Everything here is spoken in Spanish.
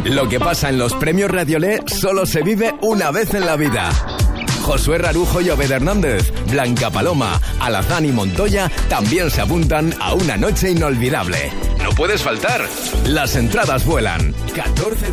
Lo que pasa en los premios Radiolé solo se vive una vez en la vida. Josué Rarujo y Obed Hernández, Blanca Paloma, Alazán y Montoya también se apuntan a una noche inolvidable. No puedes faltar. Las entradas vuelan. 14